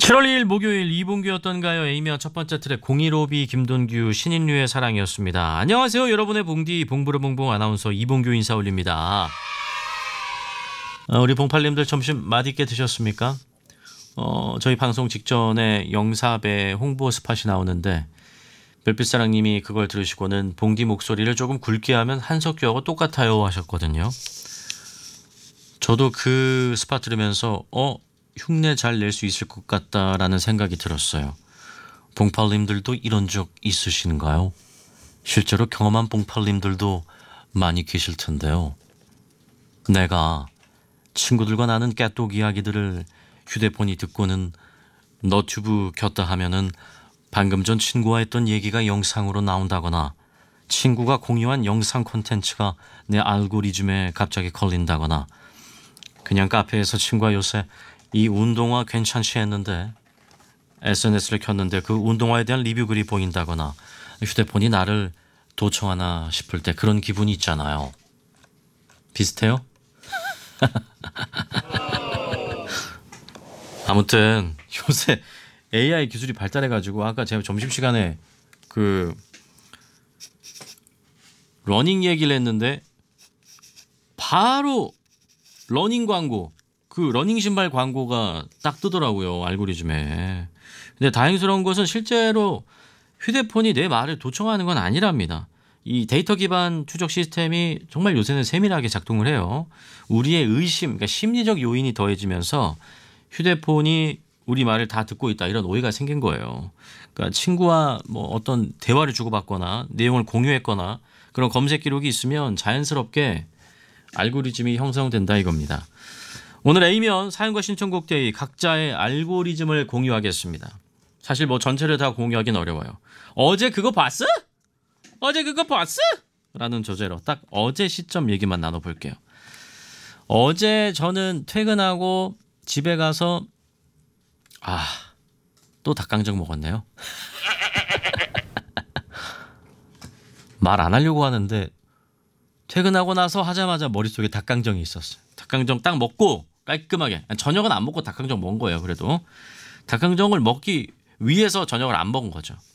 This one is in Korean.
7월 2일 목요일 이봉규였던가요? A면 첫 번째 트랙 015B 김동규 신인류의 사랑이었습니다. 안녕하세요 여러분의 봉디 봉부르봉봉 아나운서 이봉규 인사 올립니다. 우리 봉팔님들 점심 맛있게 드셨습니까? 저희 방송 직전에 영사배 홍보 스팟이 나오는데 별빛사랑님이 그걸 들으시고는 봉디 목소리를 조금 굵게 하면 한석규하고 똑같아요 하셨거든요. 저도 그 스팟 들으면서 흉내 잘 낼 수 있을 것 같다라는 생각이 들었어요. 봉팔님들도 이런 적 있으신가요? 실제로 경험한 봉팔님들도 많이 계실 텐데요. 내가 친구들과 나눈 깨똑 이야기들을 휴대폰이 듣고는 너튜브 켰다 하면은 방금 전 친구와 했던 얘기가 영상으로 나온다거나 친구가 공유한 영상 콘텐츠가 내 알고리즘에 갑자기 걸린다거나 그냥 카페에서 친구가 요새 이 운동화 괜찮지 했는데 SNS를 켰는데 그 운동화에 대한 리뷰 글이 보인다거나 휴대폰이 나를 도청하나 싶을 때 그런 기분이 있잖아요. 비슷해요? 아무튼 요새 AI 기술이 발달해가지고 아까 제가 점심시간에 그 러닝 얘기를 했는데 바로 러닝 광고 그 러닝 신발 광고가 딱 뜨더라고요 알고리즘에. 근데 다행스러운 것은 실제로 휴대폰이 내 말을 도청하는 건 아니랍니다. 이 데이터 기반 추적 시스템이 정말 요새는 세밀하게 작동을 해요. 우리의 의심, 그러니까 심리적 요인이 더해지면서 휴대폰이 우리 말을 다 듣고 있다 이런 오해가 생긴 거예요. 그러니까 친구와 뭐 어떤 대화를 주고받거나 내용을 공유했거나 그런 검색 기록이 있으면 자연스럽게 알고리즘이 형성된다 이겁니다. 오늘 A면 사연과 신청곡 데이 각자의 알고리즘을 공유하겠습니다. 사실 뭐 전체를 다 공유하기는 어려워요. 어제 그거 봤어? 어제 그거 봤어? 라는 조제로 딱 어제 시점 얘기만 나눠볼게요. 어제 저는 퇴근하고 집에 가서 또 닭강정 먹었네요. 말 안 하려고 하는데 퇴근하고 나서 하자마자 머릿속에 닭강정이 있었어요. 닭강정 딱 먹고 깔끔하게 저녁은 안 먹고 닭강정 먹은 거예요. 그래도 닭강정을 먹기 위해서 저녁을 안 먹은 거죠.